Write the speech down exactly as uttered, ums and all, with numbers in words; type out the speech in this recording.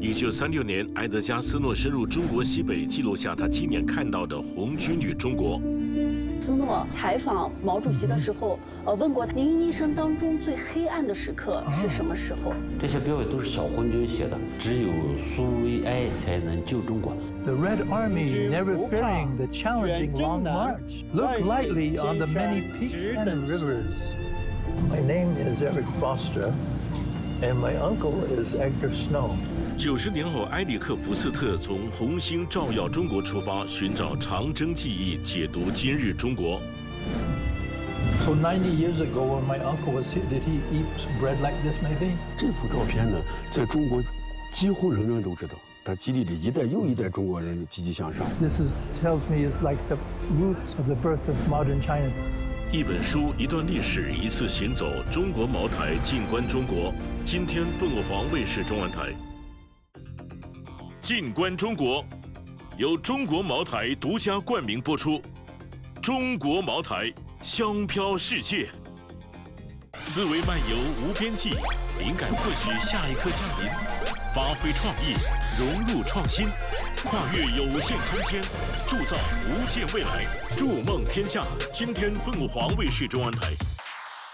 一九三六年，埃德加·斯诺深入中国西北，记录下他亲眼看到的红军与中国。 斯诺采访毛主席的时候，呃，问过您一生当中最黑暗的时刻是什么时候？ 这些标语都是小红军写的，只有苏维埃才能救中国。 The Red Army, never fearing the challenging long march, look lightly on the many peaks and rivers. My name is Eric Foster, and my uncle is Edgar Snow. 九十年后，埃里克·福斯特从红星照耀中国出发，寻找长征记忆，解读今日中国。 So ninety years ago, when my uncle was here, did he eat bread like this, maybe? 这幅照片呢，在中国几乎人人都知道，它激励着一代又一代中国人积极向上。 This is tells me it's like the roots of the birth of modern China. 一本书，一段历史，一次行走。中国茅台，静观中国。今天，凤凰卫视中文台。静观中国，由中国茅台独家冠名播出。中国茅台，香飘世界。思维漫游无边际，灵感或许下一刻降临。发挥创意，融入创新，跨越有限空间，铸造无限未来。筑梦天下，今天凤凰卫视中文台。